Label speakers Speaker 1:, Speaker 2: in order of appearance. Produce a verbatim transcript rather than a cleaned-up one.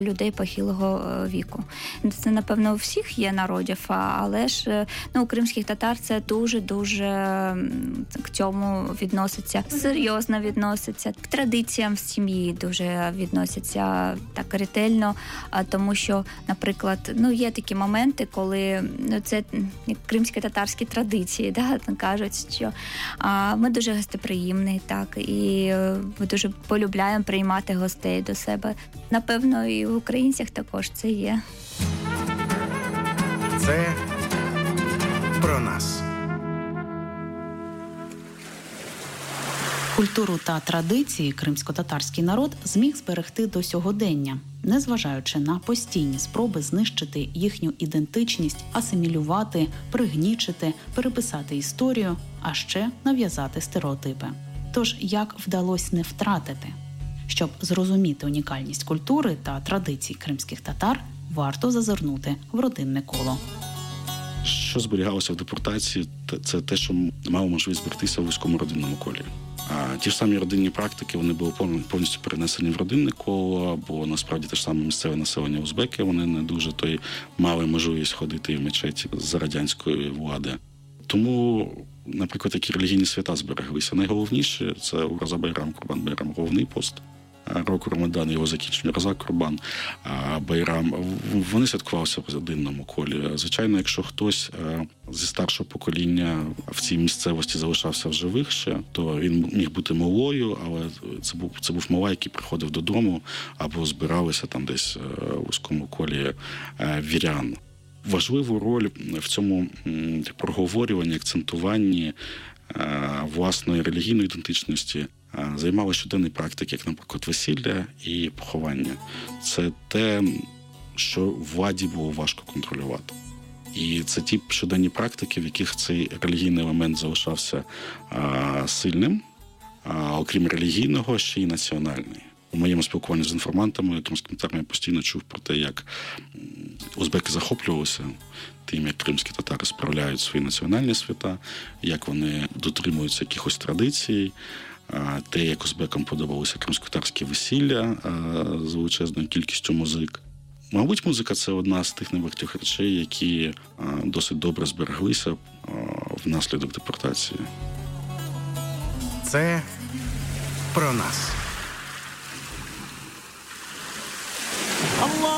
Speaker 1: людей похилого віку. Це, напевно, у всіх є народів, але ж ну, у кримських татар це дуже-дуже к цьому відноситься, серйозно відноситься, к традиціям в сім'ї дуже відносяться так ретельно, тому що, наприклад, ну, є такі моменти, коли ну, це кримські татарські традиції, да, кажуть, що а, ми дуже гостеприємні, так, і ми дуже полюбляємо приймати гостей до себе. Напевно, і в українцях також це є.
Speaker 2: Це про нас.
Speaker 3: Культуру та традиції кримсько-татарський народ зміг зберегти до сьогодення, незважаючи на постійні спроби знищити їхню ідентичність, асимілювати, пригнічити, переписати історію, а ще нав'язати стереотипи. Тож, як вдалося не втратити? Щоб зрозуміти унікальність культури та традицій кримських татар, варто зазирнути в родинне коло.
Speaker 4: Що зберігалося в депортації, це те, що мало можливість зберегтися в вузькому родинному колі. А ті ж самі родинні практики, вони були повністю перенесені в родинне коло, бо насправді те ж саме місцеве населення узбеки, вони не дуже той мали можливість ходити в мечеті за радянської влади. Тому, наприклад, такі релігійні свята збереглися. Найголовніше – це Ураза Байрам, Курбан Байрам, головний пост року Рамадан, його закінчення, Роза Курбан, Байрам. Вони святкувалися в родинному колі. Звичайно, якщо хтось зі старшого покоління в цій місцевості залишався в живих ще, то він міг бути малою, але це був, це був мала, який приходив додому, або збиралися там десь у вузькому колі вірян. Важливу роль в цьому проговорюванні, акцентуванні власної релігійної ідентичності займали щоденні практики, як, наприклад, весілля і поховання. Це те, що владі було важко контролювати. І це ті щоденні практики, в яких цей релігійний елемент залишався а, сильним, а, окрім релігійного, ще й національний. У моєму спілкуванні з інформантами, кримськими татарами, я постійно чув про те, як узбеки захоплювалися тим, як кримські татари справляють свої національні свята, як вони дотримуються якихось традицій, те, як узбекам подобалося кримсько-татарське весілля з величезною кількістю музик. Мабуть, музика – це одна з тих небагатьох речей, які досить добре збереглися внаслідок депортації.
Speaker 2: Це про нас.
Speaker 5: Allah